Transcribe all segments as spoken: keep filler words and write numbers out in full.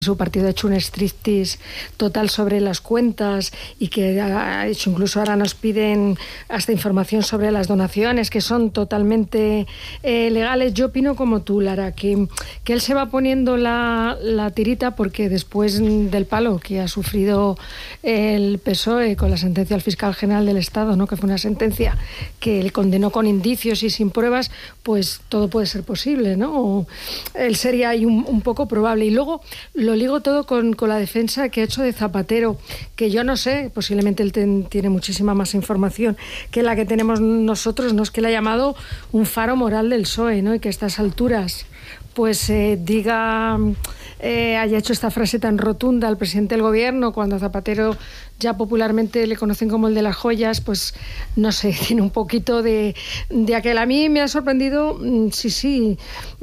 su partido ha hecho un striptease total sobre las cuentas y que ha hecho, incluso ahora nos piden hasta información sobre las donaciones que son totalmente eh, legales. Yo opino como tú, Lara, que, que él se va poniendo la, la tirita porque después del palo que ha sufrido el P S O E con la sentencia del fiscal general del Estado, ¿no?, que fue una sentencia que él condenó con indicios y sin pruebas, pues todo puede ser posible, ¿no? O él sería ahí un, un poco probable. Y luego lo ligo todo con, con la defensa que ha hecho de Zapatero, que yo no sé, posiblemente él ten, tiene muchísima más información que la que tenemos nosotros, no es que le ha llamado un faro moral del P S O E, ¿no?, y que a estas alturas pues eh, diga, eh, haya hecho esta frase tan rotunda al presidente del gobierno, cuando a Zapatero ya popularmente le conocen como el de las joyas, pues no sé, tiene un poquito de, de aquel. A mí me ha sorprendido, sí, sí,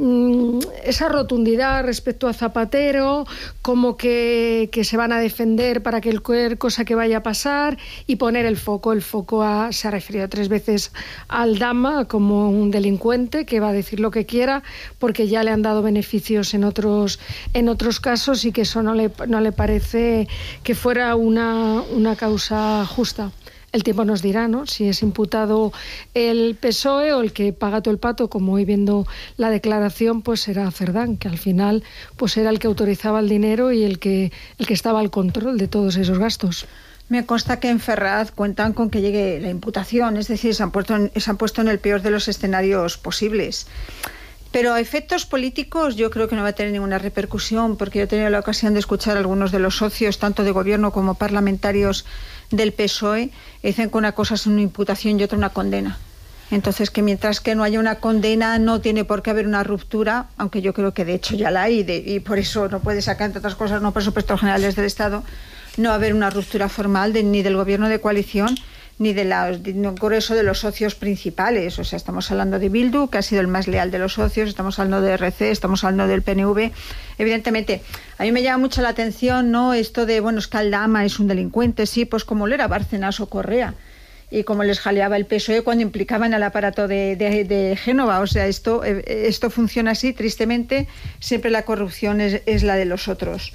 esa rotundidad respecto a Zapatero, como que, que se van a defender para que cualquier cosa que vaya a pasar y poner el foco. El foco a, se ha referido tres veces al Dama como un delincuente que va a decir lo que quiera porque ya le han dado beneficios en otros, en otros casos y que eso no le, no le parece que fuera una... una causa justa. El tiempo nos dirá, ¿no?, si es imputado el P S O E o el que paga todo el pato, como hoy viendo la declaración, pues será Cerdán, que al final pues era el que autorizaba el dinero y el que, el que estaba al control de todos esos gastos. Me consta que en Ferraz cuentan con que llegue la imputación, es decir, se han puesto en, se han puesto en el peor de los escenarios posibles. Pero a efectos políticos yo creo que no va a tener ninguna repercusión, porque yo he tenido la ocasión de escuchar a algunos de los socios, tanto de gobierno como parlamentarios del P S O E, y dicen que una cosa es una imputación y otra una condena. Entonces, que mientras que no haya una condena no tiene por qué haber una ruptura, aunque yo creo que de hecho ya la hay, de, y por eso no puede sacar, entre otras cosas, no presupuestos generales del Estado, no va a haber una ruptura formal de, ni del gobierno de coalición ni de la, de un grueso de los socios principales. O sea, estamos hablando de Bildu, que ha sido el más leal de los socios, estamos hablando de R C, estamos hablando del P N V. Evidentemente, a mí me llama mucho la atención, ¿no?, esto de, bueno, es que Aldama es un delincuente, sí, pues como lo era Bárcenas o Correa, y como les jaleaba el P S O E cuando implicaban al aparato de, de, de Génova. O sea, esto, esto funciona así, tristemente, siempre la corrupción es, es la de los otros.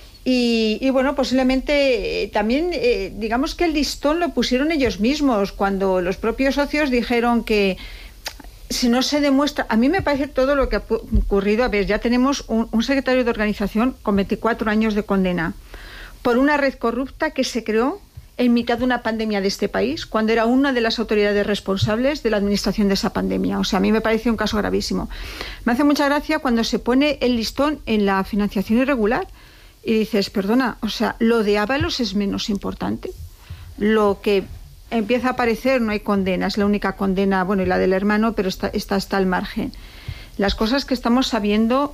Y, y bueno, posiblemente eh, también, eh, digamos que el listón lo pusieron ellos mismos, cuando los propios socios dijeron que si no se demuestra, a mí me parece todo lo que ha ocurrido. A ver, ya tenemos un, un secretario de organización con veinticuatro años de condena por una red corrupta que se creó en mitad de una pandemia de este país, cuando era una de las autoridades responsables de la administración de esa pandemia. O sea, a mí me parece un caso gravísimo. Me hace mucha gracia cuando se pone el listón en la financiación irregular. Y dices, perdona, o sea, lo de Ábalos es menos importante. Lo que empieza a aparecer, no hay condena, es la única condena, bueno, y la del hermano, pero está, está hasta al margen. Las cosas que estamos sabiendo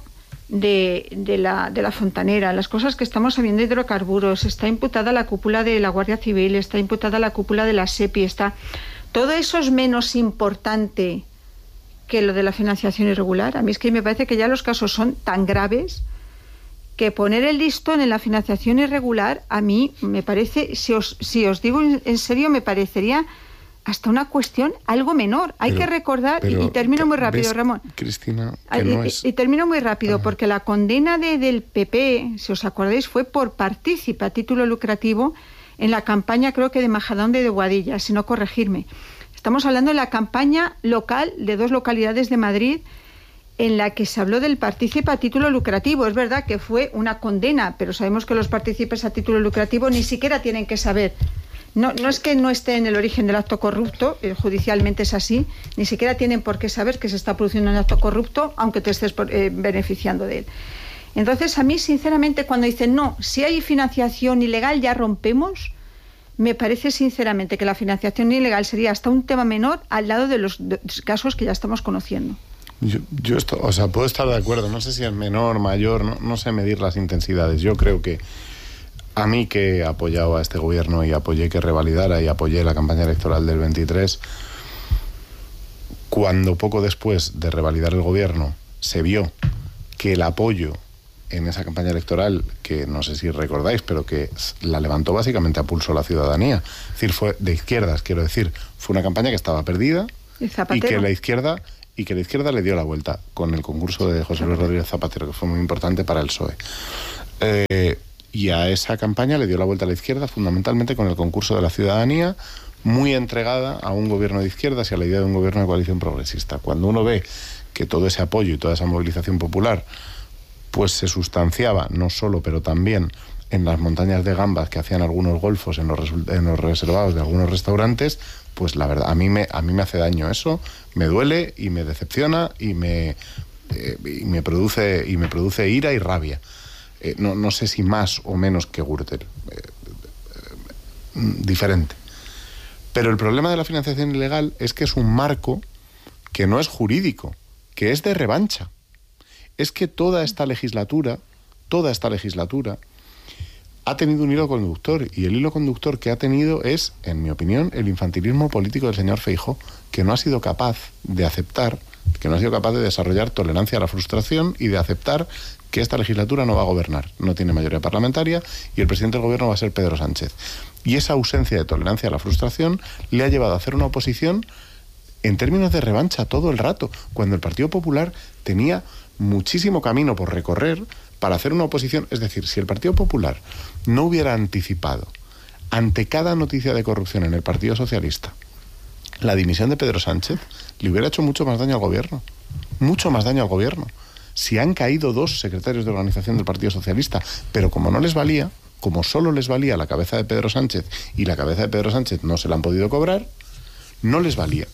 de, de, la, de la Fontanera, las cosas que estamos sabiendo de hidrocarburos, está imputada la cúpula de la Guardia Civil, está imputada la cúpula de la SEPI, está... Todo eso es menos importante que lo de la financiación irregular. A mí es que me parece que ya los casos son tan graves que poner el listón en la financiación irregular, a mí me parece, si os, si os digo en serio, me parecería hasta una cuestión algo menor. Hay pero, que recordar, pero, y, y termino muy rápido, Ramón. Cristina, que y, no es... y termino muy rápido, Ajá. porque la condena de, del P P, si os acordáis, fue por partícipe a título lucrativo en la campaña, creo que de Majadahonda y de Boadilla, si no corregirme. Estamos hablando de la campaña local de dos localidades de Madrid, en la que se habló del partícipe a título lucrativo. Es verdad que fue una condena, pero sabemos que los partícipes a título lucrativo ni siquiera tienen que saber. No, no es que no esté en el origen del acto corrupto, eh, judicialmente es así, ni siquiera tienen por qué saber que se está produciendo un acto corrupto, aunque te estés eh, beneficiando de él. Entonces, a mí, sinceramente, cuando dicen, no, si hay financiación ilegal ya rompemos, me parece sinceramente que la financiación ilegal sería hasta un tema menor al lado de los, de los casos que ya estamos conociendo. Yo, yo esto, o sea, puedo estar de acuerdo, no sé si es menor, mayor, no, no sé medir las intensidades. Yo creo que a mí, que he apoyado a este gobierno y apoyé que revalidara y apoyé la campaña electoral del veintitrés, cuando poco después de revalidar el gobierno se vio que el apoyo en esa campaña electoral, que no sé si recordáis, pero que la levantó básicamente a pulso la ciudadanía, es decir, fue de izquierdas, quiero decir, fue una campaña que estaba perdida y, y que la izquierda y que la izquierda le dio la vuelta con el concurso de José Luis Rodríguez Zapatero, que fue muy importante para el P S O E. Eh, y a esa campaña le dio la vuelta a la izquierda, fundamentalmente con el concurso de la ciudadanía, muy entregada a un gobierno de izquierdas y a la idea de un gobierno de coalición progresista. Cuando uno ve que todo ese apoyo y toda esa movilización popular pues se sustanciaba, no solo, pero también en las montañas de gambas que hacían algunos golfos en los, en los reservados de algunos restaurantes, pues la verdad, a mí me, a mí me hace daño eso, me duele y me decepciona y me, eh, y me, produce, y me produce ira y rabia. Eh, no, no sé si más o menos que Gürtel, eh, eh, diferente. Pero el problema de la financiación ilegal es que es un marco que no es jurídico, que es de revancha. Es que toda esta legislatura, toda esta legislatura ha tenido un hilo conductor, y el hilo conductor que ha tenido es, en mi opinión, el infantilismo político del señor Feijóo, que no ha sido capaz de aceptar, que no ha sido capaz de desarrollar tolerancia a la frustración y de aceptar que esta legislatura no va a gobernar, no tiene mayoría parlamentaria y el presidente del gobierno va a ser Pedro Sánchez. Y esa ausencia de tolerancia a la frustración le ha llevado a hacer una oposición en términos de revancha todo el rato, cuando el Partido Popular tenía muchísimo camino por recorrer para hacer una oposición. Es decir, si el Partido Popular no hubiera anticipado ante cada noticia de corrupción en el Partido Socialista la dimisión de Pedro Sánchez, le hubiera hecho mucho más daño al gobierno, mucho más daño al gobierno. Si han caído dos secretarios de organización del Partido Socialista, pero como no les valía, como solo les valía la cabeza de Pedro Sánchez y la cabeza de Pedro Sánchez no se la han podido cobrar, no les valía.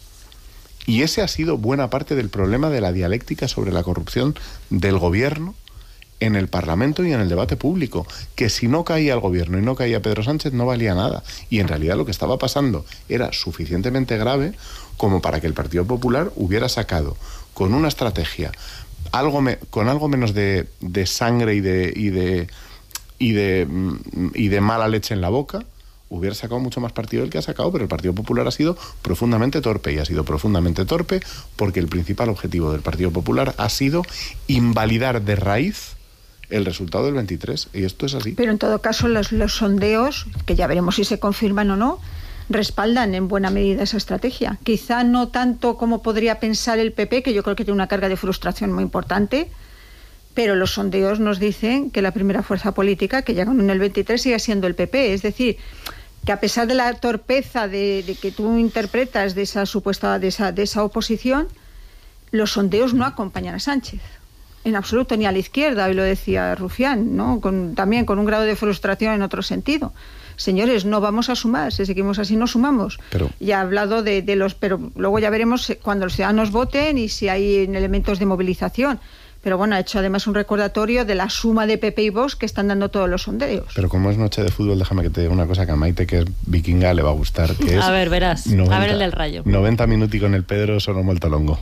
Y ese ha sido buena parte del problema de la dialéctica sobre la corrupción del gobierno en el Parlamento y en el debate público, que si no caía el gobierno y no caía Pedro Sánchez no valía nada. Y en realidad lo que estaba pasando era suficientemente grave como para que el Partido Popular hubiera sacado con una estrategia algo me, con algo menos de, de sangre y de, y de y de y de mala leche en la boca, hubiera sacado mucho más partido del que ha sacado. Pero el Partido Popular ha sido profundamente torpe, y ha sido profundamente torpe porque el principal objetivo del Partido Popular ha sido invalidar de raíz el resultado del veintitrés, y esto es así. Pero en todo caso los, los sondeos, que ya veremos si se confirman o no, respaldan en buena medida esa estrategia. Quizá no tanto como podría pensar el P P, que yo creo que tiene una carga de frustración muy importante, pero los sondeos nos dicen que la primera fuerza política que llega en el veintitrés sigue siendo el P P. Es decir, que a pesar de la torpeza de, de que tú interpretas de esa supuesta de esa, de esa oposición, los sondeos no acompañan a Sánchez en absoluto, ni a la izquierda. Hoy lo decía Rufián, ¿no? Con, también con un grado de frustración en otro sentido. Señores, no vamos a sumar, si seguimos así no sumamos. Pero, ya ha hablado de, de los, pero luego ya veremos cuando los ciudadanos voten y si hay elementos de movilización. Pero bueno, ha hecho además un recordatorio de la suma de P P y Vox que están dando todos los sondeos. Pero como es noche de fútbol, déjame que te diga una cosa que a Maite, que es vikinga, le va a gustar. Que es a ver, verás. noventa, a ver el del Rayo. noventa minuti con el Pedro sono molto longo.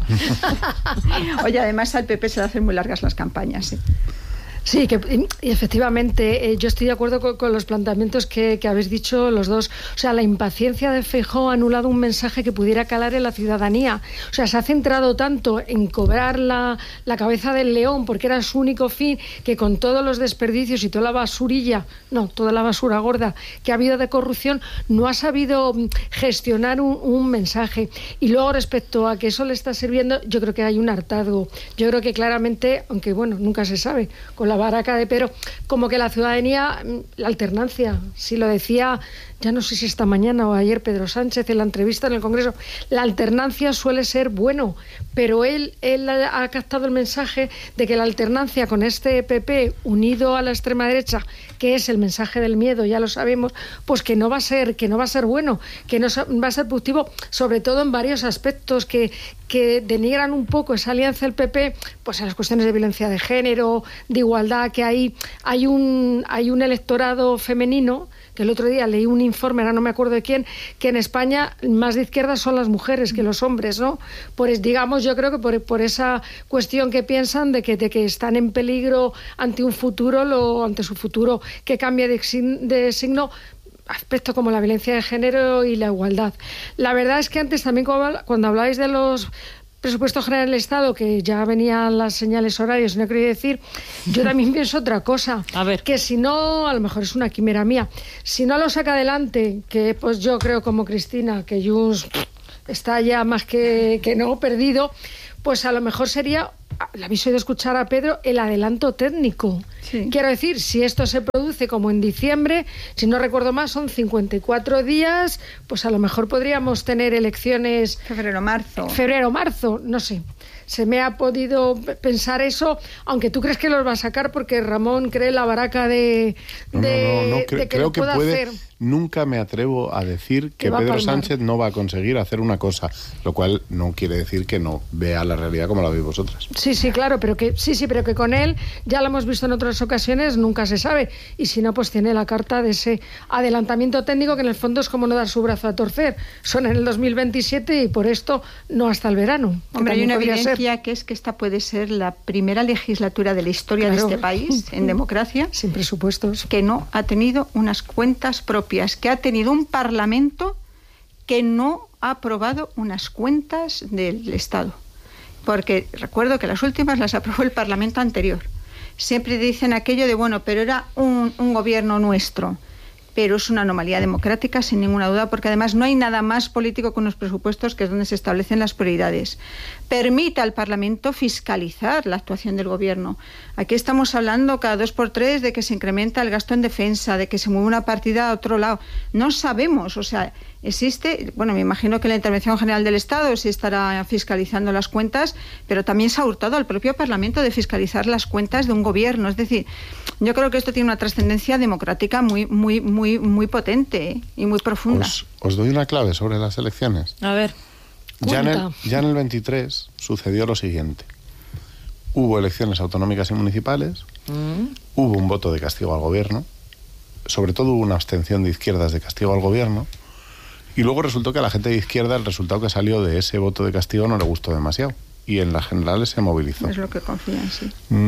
Oye, además al P P se le hacen muy largas las campañas, ¿sí? Sí, que y efectivamente eh, yo estoy de acuerdo con, con los planteamientos que, que habéis dicho los dos. O sea, la impaciencia de Feijóo ha anulado un mensaje que pudiera calar en la ciudadanía. O sea, se ha centrado tanto en cobrar la, la cabeza del león porque era su único fin, que con todos los desperdicios y toda la basurilla, no, toda la basura gorda que ha habido de corrupción, no ha sabido gestionar un, un mensaje. Y luego, respecto a que eso le está sirviendo, yo creo que hay un hartazgo. Yo creo que claramente, aunque bueno, nunca se sabe, con la baraca de Pedro, como que la ciudadanía, la alternancia, si lo decía, ya no sé si esta mañana o ayer Pedro Sánchez en la entrevista en el Congreso, la alternancia suele ser bueno, pero él, él ha captado el mensaje de que la alternancia con este P P unido a la extrema derecha, que es el mensaje del miedo, ya lo sabemos, pues que no va a ser, que no va a ser bueno, que no va a ser productivo, sobre todo en varios aspectos que, que denigran un poco esa alianza del P P, pues en las cuestiones de violencia de género, de igualdad, que hay, hay un hay un electorado femenino, que el otro día leí un informe, ahora no me acuerdo de quién, que en España más de izquierda son las mujeres que los hombres, ¿no? Pues digamos, yo creo que por, por esa cuestión que piensan de que, de que están en peligro ante un futuro, lo, ante su futuro que cambie de, de signo, aspectos como la violencia de género y la igualdad. La verdad es que antes también cuando hablabais de los presupuestos generales del Estado, que ya venían las señales horarias, no quería decir, yo también pienso otra cosa. A ver. Que si no, a lo mejor es una quimera mía, si no lo saca adelante, que pues yo creo como Cristina, que Junts está ya más que, que no perdido, pues a lo mejor sería le habéis oído escuchar a Pedro, el adelanto técnico. Sí. Quiero decir, si esto se produce como en diciembre, si no recuerdo más, son cincuenta y cuatro días, pues a lo mejor podríamos tener elecciones... Febrero-marzo. Febrero-marzo, no sé. Se me ha podido pensar eso, aunque tú crees que los va a sacar porque Ramón cree la baraca de, de, no, no, no, no, cre- de que creo lo que pueda puede, hacer. Nunca me atrevo a decir que, que Pedro Sánchez no va a conseguir hacer una cosa, lo cual no quiere decir que no vea la realidad como la veis vosotras. Sí, sí, claro, pero que sí, sí, pero que con él ya lo hemos visto en otras ocasiones, nunca se sabe. Y si no, pues tiene la carta de ese adelantamiento técnico que en el fondo es como no dar su brazo a torcer. Son en el dos mil veintisiete y por esto no hasta el verano. Hombre, hay una evidencia ser. que es que esta puede ser la primera legislatura de la historia claro. de este país, en democracia, sin presupuestos, que no ha tenido unas cuentas propias, que ha tenido un Parlamento que no ha aprobado unas cuentas del Estado. Porque recuerdo que las últimas las aprobó el Parlamento anterior. Siempre dicen aquello de, bueno, pero era un, un gobierno nuestro. Pero es una anomalía democrática, sin ninguna duda, porque además no hay nada más político que unos presupuestos, que es donde se establecen las prioridades. Permite al Parlamento fiscalizar la actuación del Gobierno. Aquí estamos hablando cada dos por tres de que se incrementa el gasto en defensa, de que se mueve una partida a otro lado. No sabemos, o sea, existe, bueno, me imagino que la Intervención General del Estado sí estará fiscalizando las cuentas, pero también se ha hurtado al propio Parlamento de fiscalizar las cuentas de un Gobierno. Es decir, yo creo que esto tiene una trascendencia democrática muy, muy, muy Muy, muy potente ¿eh? y muy profunda. Os, os doy una clave sobre las elecciones. A ver. Ya en, el, ya en el veintitrés sucedió lo siguiente. Hubo elecciones autonómicas y municipales, mm. hubo un voto de castigo al gobierno, sobre todo hubo una abstención de izquierdas de castigo al gobierno, y luego resultó que a la gente de izquierda el resultado que salió de ese voto de castigo no le gustó demasiado, y en las generales se movilizó. Es lo que confían, sí.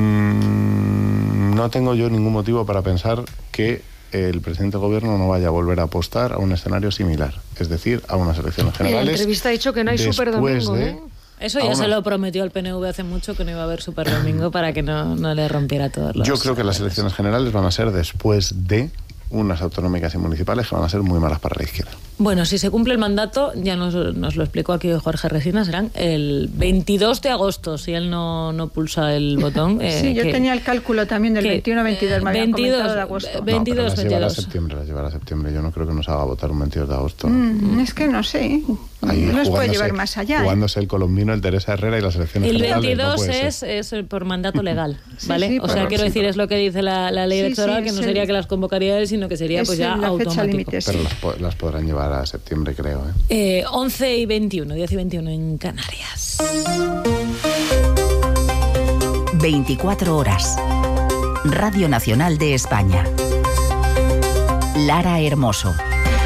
Mm, no tengo yo ningún motivo para pensar que el presidente del gobierno no vaya a volver a apostar a un escenario similar, es decir, a unas elecciones generales. En la entrevista ha dicho que no hay superdomingo, de, ¿eh? Eso ya una... se lo prometió al P N V hace mucho, que no iba a haber superdomingo para que no, no le rompiera todos los... Yo creo que las elecciones generales van a ser después de unas autonómicas y municipales que van a ser muy malas para la izquierda. Bueno, si se cumple el mandato, ya nos, nos lo explicó aquí Jorge Resina, serán el veintidós de agosto, si él no, no pulsa el botón. Eh, sí, yo que, tenía el cálculo también del veintiuno a veintidós, me habían comentado de agosto. veintidós, no, las veintidós. llevará a septiembre, las llevará a septiembre. Yo no creo que nos haga votar un veintidós de agosto. Mm, es que no sé, ahí no nos puede llevar más allá. Jugándose ¿eh? el colombino, el Teresa Herrera y las elecciones el generales. El veintidós no es, es por mandato legal, ¿vale? Sí, sí, o sea, pero, quiero sí, decir, pero... es lo que dice la, la ley sí, electoral, sí, que no el... sería que las convocaría él, sino que sería pues ya automático. Límite, sí. Pero las, las podrán llevar a septiembre, creo. ¿eh? Eh, once y veintiuno, diez y veintiuno en Canarias. veinticuatro horas. Radio Nacional de España. Lara Hermoso.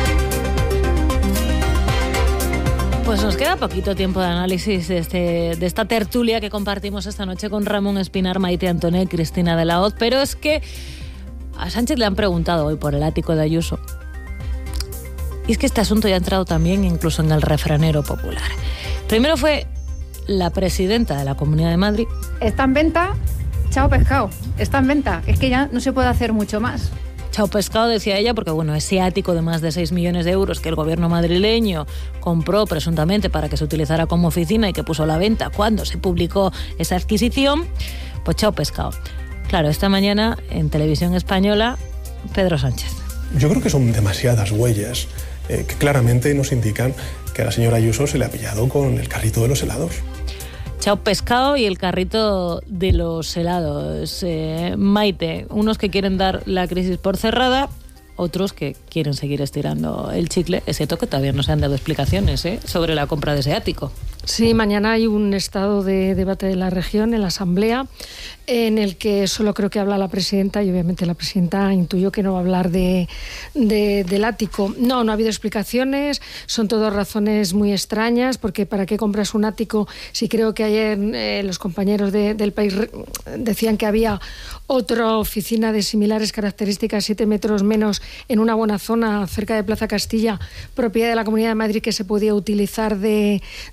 Pues nos queda poquito tiempo de análisis de, este, de esta tertulia que compartimos esta noche con Ramón Espinar, Maite Antoné y Cristina de la Hoz, pero es que a Sánchez le han preguntado hoy por el ático de Ayuso. Y es que este asunto ya ha entrado también incluso en el refranero popular. Primero fue la presidenta de la Comunidad de Madrid. Está en venta, chao pescado, está en venta. Es que ya no se puede hacer mucho más. Chao pescado, decía ella, porque bueno, ese ático de más de seis millones de euros que el gobierno madrileño compró presuntamente para que se utilizara como oficina y que puso a la venta cuando se publicó esa adquisición, pues chao pescado. Claro, esta mañana en Televisión Española, Pedro Sánchez. Yo creo que son demasiadas huellas eh, que claramente nos indican que a la señora Ayuso se le ha pillado con el carrito de los helados. Chao pescado y el carrito de los helados. Eh, Maite, unos que quieren dar la crisis por cerrada, otros que quieren seguir estirando el chicle. Es cierto que todavía no se han dado explicaciones ¿eh? sobre la compra de ese ático. Sí, mañana hay un estado de debate de la región en la Asamblea en el que solo creo que habla la presidenta y obviamente la presidenta intuyo que no va a hablar de, de, del ático. No, no ha habido explicaciones, son todas razones muy extrañas porque ¿para qué compras un ático? Si creo que ayer eh, los compañeros de, del País decían que había otra oficina de similares características, siete metros menos, en una buena zona cerca de Plaza Castilla, propiedad de la Comunidad de Madrid, que se podía utilizar de, de oficina.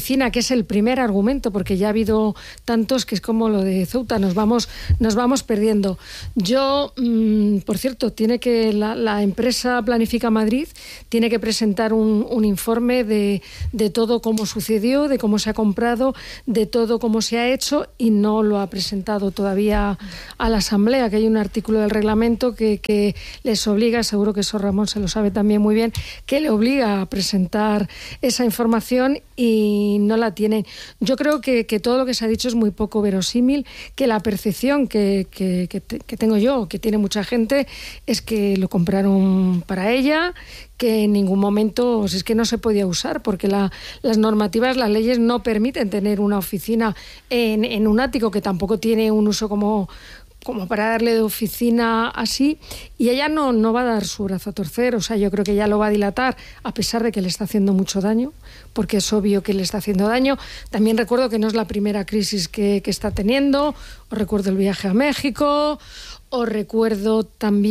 oficina, que es el primer argumento, porque ya ha habido tantos que es como lo de Ceuta, nos vamos, nos vamos perdiendo. Yo, mmm, por cierto, tiene que la, la empresa Planifica Madrid tiene que presentar un, un informe de, de todo cómo sucedió, de cómo se ha comprado, de todo cómo se ha hecho, y no lo ha presentado todavía a la Asamblea, que hay un artículo del reglamento que, que les obliga, seguro que eso Ramón se lo sabe también muy bien, que le obliga a presentar esa información y no la tienen. Yo creo que, que todo lo que se ha dicho es muy poco verosímil, que la percepción que, que, que, que tengo yo, que tiene mucha gente, es que lo compraron para ella, que en ningún momento, pues es que no se podía usar, porque la, las normativas, las leyes no permiten tener una oficina en, en un ático, que tampoco tiene un uso como... como para darle de oficina así, y ella no, no va a dar su brazo a torcer. O sea, yo creo que ella lo va a dilatar, a pesar de que le está haciendo mucho daño, porque es obvio que le está haciendo daño. También recuerdo que no es la primera crisis que, que está teniendo, os recuerdo el viaje a México, os recuerdo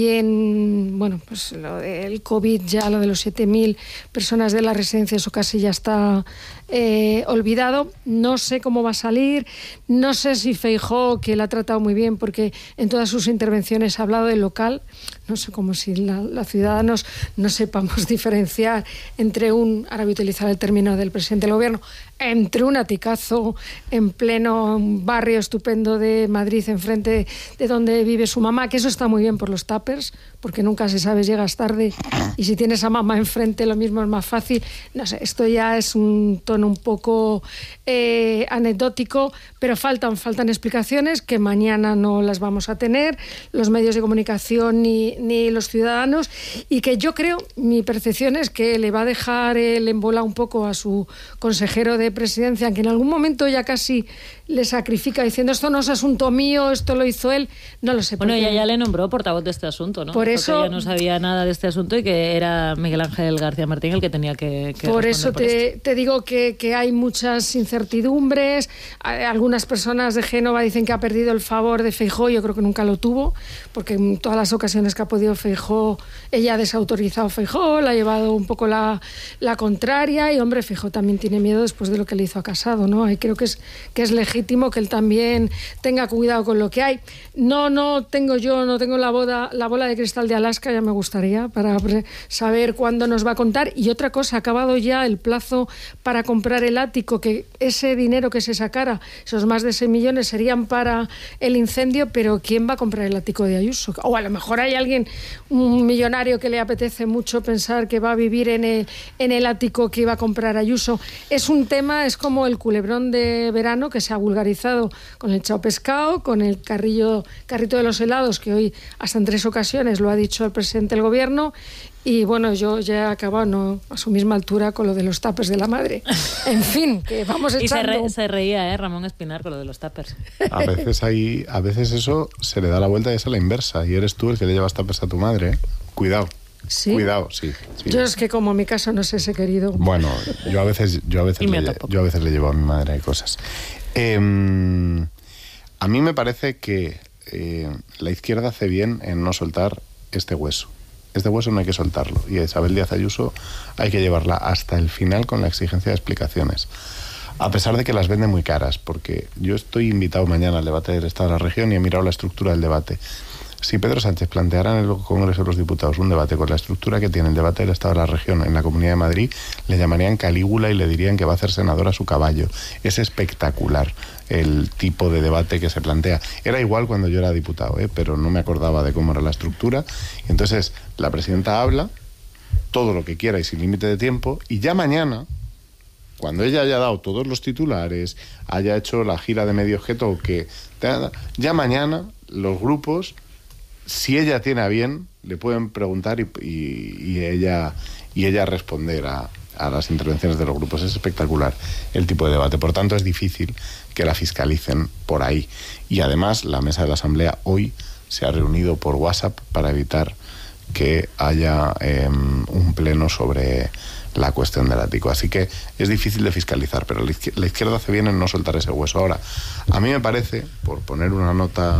también, bueno, pues lo del COVID, ya lo de los siete mil personas de la residencia, eso casi ya está eh, olvidado. No sé cómo va a salir, no sé si Feijóo, que la ha tratado muy bien, porque en todas sus intervenciones ha hablado del local, no sé, como si la, la ciudadanos no sepamos diferenciar entre un, ahora voy a utilizar el término del presidente del gobierno, entre un aticazo en pleno barrio estupendo de Madrid, enfrente de donde vive su mamá, que eso está muy bien por los tuppers, porque nunca se sabe, llegas tarde, y si tienes a mamá enfrente lo mismo es más fácil. No sé, esto ya es un tono un poco eh, anecdótico, pero faltan, faltan explicaciones que mañana no las vamos a tener, los medios de comunicación ni, ni los ciudadanos, y que yo creo, mi percepción es que le va a dejar el embolado un poco a su consejero de presidencia, que en algún momento ya casi le sacrifica diciendo esto no es asunto mío, esto lo hizo él, no lo sé. Bueno, ella ya le nombró portavoz de este asunto, ¿no? Por eso, porque ella no sabía nada de este asunto y que era Miguel Ángel García Martín el que tenía que, que por eso por te, esto. te digo que, que hay muchas incertidumbres. Algunas personas de Génova dicen que ha perdido el favor de Feijóo. Yo creo que nunca lo tuvo, porque en todas las ocasiones que ha podido Feijóo, ella ha desautorizado a Feijóo, le ha llevado un poco la, la contraria, y hombre, Feijóo también tiene miedo después de lo que le hizo a Casado, ¿no? Y creo que es, que es legítimo que él también tenga cuidado con lo que hay. No, no tengo yo, no tengo la, boda, la bola de cristal de Alaska, ya me gustaría, para saber cuándo nos va a contar. Y otra cosa, ha acabado ya el plazo para comprar el ático, que ese dinero que se sacara, esos más de seis millones, serían para el incendio, pero ¿quién va a comprar el ático de Ayuso? O a lo mejor hay alguien, un millonario, que le apetece mucho pensar que va a vivir en el, en el ático que iba a comprar Ayuso. Es un tema, es como el culebrón de verano, que se ha vulgarizado con el chao pescado, con el carrillo, carrito de los helados, que hoy hasta en tres ocasiones lo ha dicho el presidente del gobierno. Y bueno, yo ya he acabado, no, a su misma altura, con lo de los tuppers de la madre. En fin, que vamos echando... Y se, re, se reía, ¿eh, Ramón Espinar, con lo de los tuppers. A veces, hay, a veces eso se le da la vuelta y es a la inversa. Y eres tú el que le llevas tuppers a tu madre, ¿eh? Cuidado. ¿Sí? Cuidado, sí, sí. Yo es que como en mi caso no sé ese querido. Bueno, yo a veces, yo a veces, le, yo a veces le llevo a mi madre cosas. Eh, a mí me parece que eh, la izquierda hace bien en no soltar este hueso. Este hueso no hay que soltarlo, y a Isabel Díaz Ayuso hay que llevarla hasta el final con la exigencia de explicaciones, a pesar de que las vende muy caras, porque yo estoy invitado mañana al debate del Estado de la Región y he mirado la estructura del debate. Si Pedro Sánchez planteara en el Congreso de los Diputados un debate con la estructura que tiene el debate del Estado de la Región en la Comunidad de Madrid, le llamarían Calígula y le dirían que va a hacer senador a su caballo. Es espectacular el tipo de debate que se plantea. Era igual cuando yo era diputado, ¿eh? Pero no me acordaba de cómo era la estructura. Entonces, la presidenta habla todo lo que quiera y sin límite de tiempo, y ya mañana, cuando ella haya dado todos los titulares, haya hecho la gira de medio objeto, que ya mañana los grupos, si ella tiene a bien, le pueden preguntar y, y, y ella y ella responder a, a las intervenciones de los grupos. Es espectacular el tipo de debate. Por tanto, es difícil que la fiscalicen por ahí. Y además, la mesa de la Asamblea hoy se ha reunido por WhatsApp para evitar que haya eh, un pleno sobre la cuestión del ático. Así que es difícil de fiscalizar, pero la izquierda, la izquierda hace bien en no soltar ese hueso. Ahora, a mí me parece, por poner una nota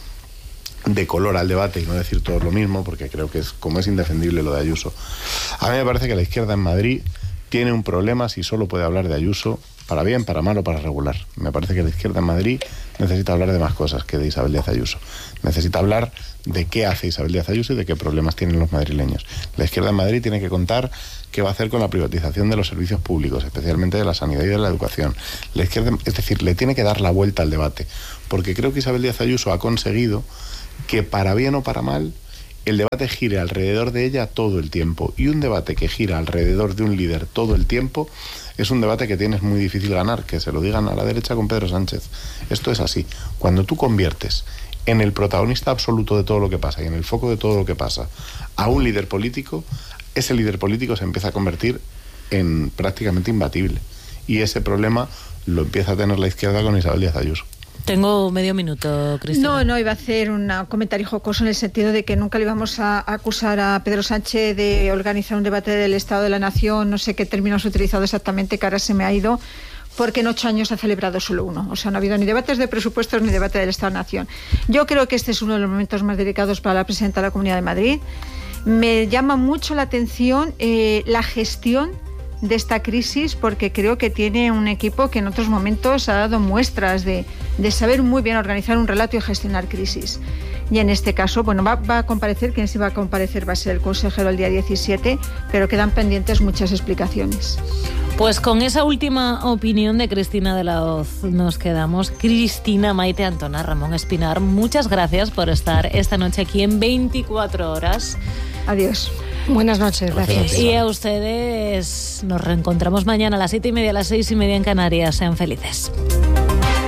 de color al debate y no decir todo lo mismo, porque creo que es como es indefendible lo de Ayuso, a mí me parece que la izquierda en Madrid tiene un problema si solo puede hablar de Ayuso para bien, para mal o para regular. Me parece que la izquierda en Madrid necesita hablar de más cosas que de Isabel Díaz Ayuso. Necesita hablar de qué hace Isabel Díaz Ayuso y de qué problemas tienen los madrileños. La izquierda en Madrid tiene que contar qué va a hacer con la privatización de los servicios públicos, especialmente de la sanidad y de la educación. La izquierda, es decir, le tiene que dar la vuelta al debate, porque creo que Isabel Díaz Ayuso ha conseguido que, para bien o para mal, el debate gire alrededor de ella todo el tiempo. Y un debate que gira alrededor de un líder todo el tiempo es un debate que tienes muy difícil ganar, que se lo digan a la derecha con Pedro Sánchez. Esto es así. Cuando tú conviertes en el protagonista absoluto de todo lo que pasa y en el foco de todo lo que pasa a un líder político, ese líder político se empieza a convertir en prácticamente imbatible. Y ese problema lo empieza a tener la izquierda con Isabel Díaz Ayuso. Tengo medio minuto, Cristina. No, no, iba a hacer un comentario jocoso en el sentido de que nunca le íbamos a acusar a Pedro Sánchez de organizar un debate del Estado de la Nación, no sé qué términos ha utilizado exactamente, que ahora se me ha ido, porque en ocho años ha celebrado solo uno. O sea, no ha habido ni debates de presupuestos ni debate del Estado de la Nación. Yo creo que este es uno de los momentos más delicados para la presidenta de la Comunidad de Madrid. Me llama mucho la atención eh, la gestión de esta crisis, porque creo que tiene un equipo que en otros momentos ha dado muestras de, de saber muy bien organizar un relato y gestionar crisis. Y en este caso, bueno, va, va a comparecer, quien sí va a comparecer va a ser el consejero el día diecisiete, pero quedan pendientes muchas explicaciones. Pues con esa última opinión de Cristina de la Hoz nos quedamos. Cristina, Maite, Antona, Ramón Espinar, muchas gracias por estar esta noche aquí en veinticuatro horas. Adiós. Buenas noches, gracias. Y a ustedes nos reencontramos mañana a las siete y media, a las seis y media en Canarias. Sean felices.